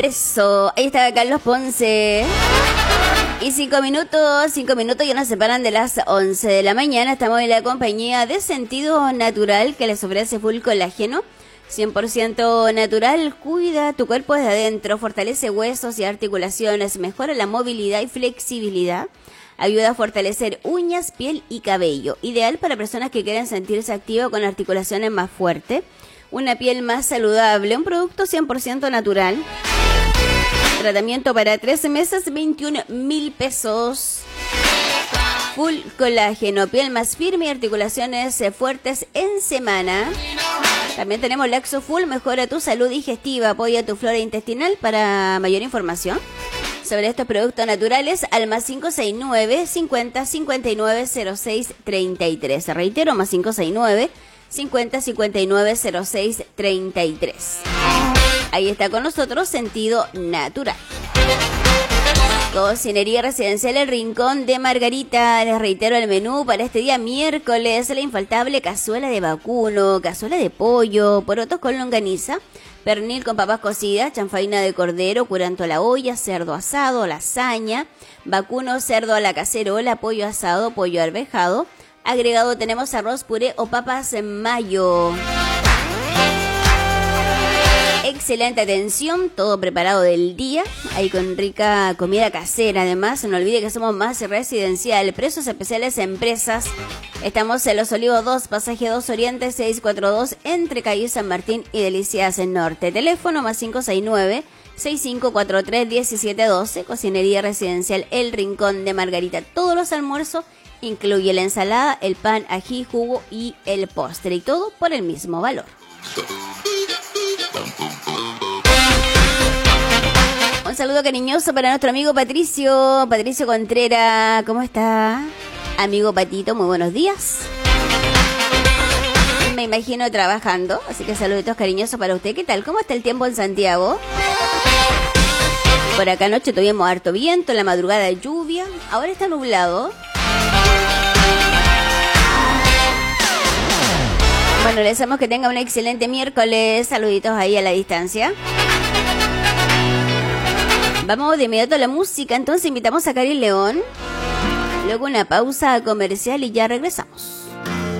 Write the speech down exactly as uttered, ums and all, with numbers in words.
Eso, ahí está Carlos Ponce. Y cinco minutos, cinco minutos ya nos separan de las once de la mañana. Estamos en la compañía de Sentido Natural, que les ofrece full colágeno, cien por ciento natural. Cuida tu cuerpo desde adentro, fortalece huesos y articulaciones, mejora la movilidad y flexibilidad, ayuda a fortalecer uñas, piel y cabello. Ideal para personas que quieren sentirse activas con articulaciones más fuertes, una piel más saludable, un producto cien por ciento natural. Tratamiento para trece meses, veintiún mil pesos. Full colágeno, piel más firme y articulaciones fuertes en semana. También tenemos Laxo Full, mejora tu salud digestiva, apoya tu flora intestinal. Para mayor información sobre estos productos naturales, al más cinco seis nueve, cincuenta, cincuenta y nueve, cero seis, treinta y tres. Reitero, más cinco seis nueve, cincuenta, cincuenta y nueve, cero seis, treinta y tres. Ahí está con nosotros Sentido Natural. Cocinería Residencial El Rincón de Margarita. Les reitero el menú para este día miércoles: la infaltable cazuela de vacuno, cazuela de pollo, porotos con longaniza, pernil con papas cocidas, chanfaina de cordero, curanto a la olla, cerdo asado, lasaña, vacuno, cerdo a la cacerola, pollo asado, pollo arvejado. Agregado tenemos arroz, puré o papas en mayo. Excelente atención, todo preparado del día, ahí con rica comida casera. Además, no olvide que somos más residencial, precios especiales empresas. Estamos en Los Olivos dos, pasaje dos Oriente seiscientos cuarenta y dos, entre calle San Martín y Delicias en Norte. Teléfono más cinco seis nueve, seis cinco cuatro tres, uno siete uno dos. Cocinería Residencial El Rincón de Margarita. Todos los almuerzos incluye la ensalada, el pan, ají, jugo y el postre, y todo por el mismo valor. Un saludo cariñoso para nuestro amigo Patricio, Patricio Contreras. ¿Cómo está? Amigo Patito, muy buenos días. Me imagino trabajando, así que saluditos cariñosos para usted. ¿Qué tal? ¿Cómo está el tiempo en Santiago? Por acá anoche tuvimos harto viento, en la madrugada lluvia, ahora está nublado. Bueno, le deseamos que tenga un excelente miércoles. Saluditos ahí a la distancia. Vamos de inmediato a la música, entonces invitamos a Cari León. Luego una pausa comercial y ya regresamos.